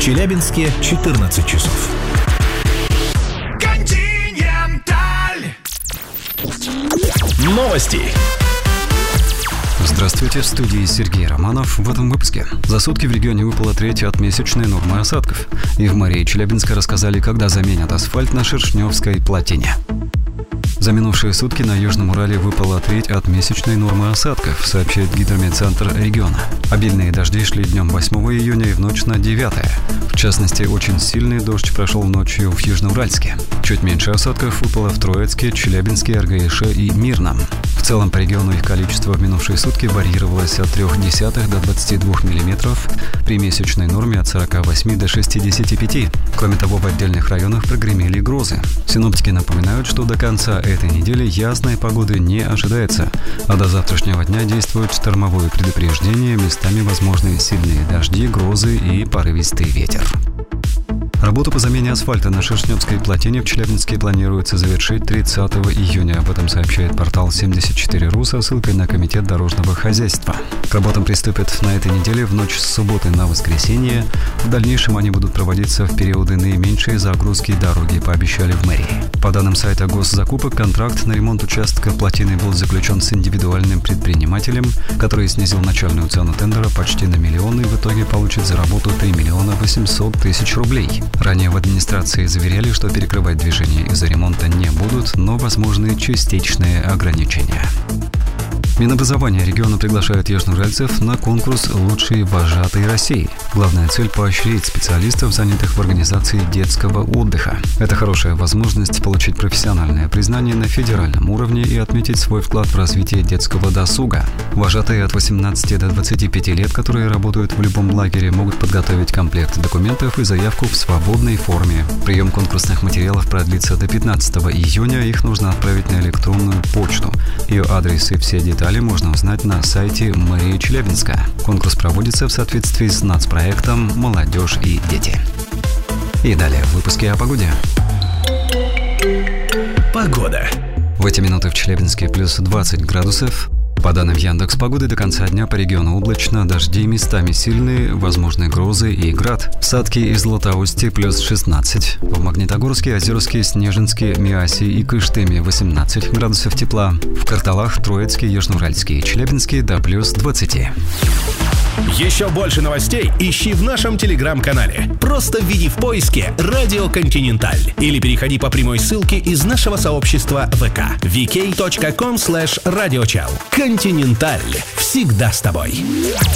Челябинске 14 часов. Новости. Здравствуйте, в студии Сергей Романов. В этом выпуске. За сутки в регионе выпала треть от месячной нормы осадков. И в мэрии Челябинска рассказали, когда заменят асфальт на Шершневской плотине. За минувшие сутки на Южном Урале выпала треть от месячной нормы осадков, сообщает Гидрометцентр региона. Обильные дожди шли днем 8 июня и в ночь на 9. В частности, очень сильный дождь прошел ночью в Южноуральске. Чуть меньше осадков выпало в Троицке, Челябинске, Аргаяше и Мирном. В целом по региону их количество в минувшие сутки варьировалось от 0,3 до 22 мм, при месячной норме от 48 до 65. Кроме того, в отдельных районах прогремели грозы. Синоптики напоминают, что до конца этой недели ясной погоды не ожидается, а до завтрашнего дня действует штормовое предупреждение, местами возможны сильные дожди, грозы и порывистый ветер. Работу по замене асфальта на Шершневской плотине в Челябинске планируется завершить 30 июня. Об этом сообщает портал 74.ру со ссылкой на Комитет дорожного хозяйства. К работам приступят на этой неделе в ночь с субботы на воскресенье. В дальнейшем они будут проводиться в периоды наименьшей загрузки дороги, пообещали в мэрии. По данным сайта госзакупок, контракт на ремонт участка плотины был заключен с индивидуальным предпринимателем, который снизил начальную цену тендера почти на миллион и в итоге получит за работу 3 миллиона 800 тысяч рублей. Ранее в администрации заверяли, что перекрывать движение из-за ремонта не будут, но возможны частичные ограничения. Минобразование региона приглашает южноуральцев на конкурс «Лучшие вожатые России». Главная цель – поощрить специалистов, занятых в организации детского отдыха. Это хорошая возможность получить профессиональное признание на федеральном уровне и отметить свой вклад в развитие детского досуга. Вожатые от 18 до 25 лет, которые работают в любом лагере, могут подготовить комплект документов и заявку в свободной форме. Прием конкурсных материалов продлится до 15 июня, их нужно отправить на электронную почту. Ее адрес и все детали можно узнать на сайте мэрии Челябинска. Конкурс проводится в соответствии с нацпроектом «Молодежь и дети». И далее в выпуске о погоде. Погода. В эти минуты в Челябинске плюс 20 градусов. По данным Яндекс.Погоды, до конца дня по региону облачно, дожди местами сильные, возможны грозы и град. В Садке и Златоусте плюс 16, в Магнитогорске, Озерске, Снежинске, Миасе и Кыштыме 18 градусов тепла, в Карталах, Троицке, Южноуральске и Челябинске до плюс 20. Еще больше новостей ищи в нашем телеграм-канале. Просто введи в поиске «Радио Континенталь» или переходи по прямой ссылке из нашего сообщества ВК vk.com/radiochal. Континенталь. Всегда с тобой.